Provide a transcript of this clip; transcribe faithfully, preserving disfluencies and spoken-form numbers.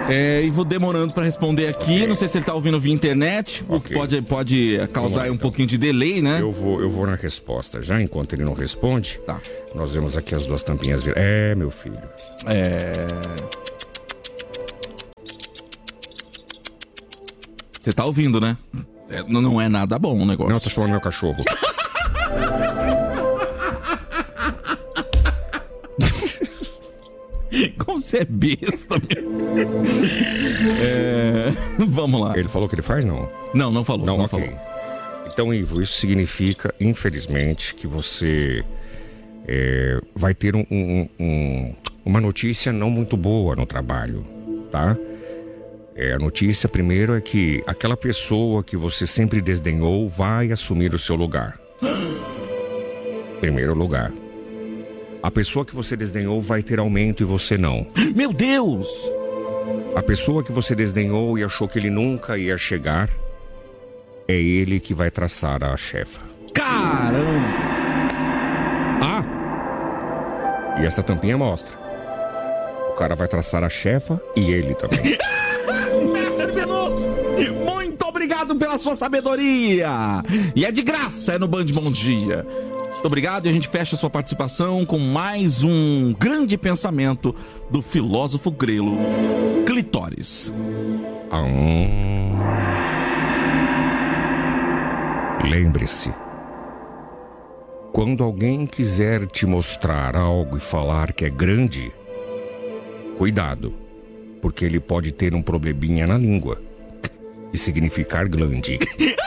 É, e vou demorando pra responder aqui. Okay. Não sei se ele tá ouvindo via internet, okay. O que pode, pode causar lá, um então. pouquinho de delay, né? Eu vou, eu vou na resposta. Já enquanto ele não responde, tá. Nós vemos aqui as duas tampinhas. É, meu filho. É... Você tá ouvindo, né? É, não é nada bom o negócio. Não, eu tô chamando meu cachorro. Como você é besta, meu. É... Vamos lá. Ele falou que ele faz, não? Não, não falou. Não, não ok. Falou. Então, Ivo, isso significa, infelizmente, que você é, vai ter um, um, um, uma notícia não muito boa no trabalho, tá? É, a notícia, primeiro, é que aquela pessoa que você sempre desdenhou vai assumir o seu lugar. Primeiro lugar. A pessoa que você desdenhou vai ter aumento e você não. Meu Deus! A pessoa que você desdenhou e achou que ele nunca ia chegar, é ele que vai traçar a chefa. Caramba! Ah! E essa tampinha mostra. O cara vai traçar a chefa e ele também. Mestre Benuto, muito obrigado pela sua sabedoria. E é de graça, é no Band Bom Dia. Muito obrigado, e a gente fecha a sua participação com mais um grande pensamento do filósofo grego Clitóris. Hum... Lembre-se, quando alguém quiser te mostrar algo e falar que é grande, cuidado, porque ele pode ter um probleminha na língua e significar glande.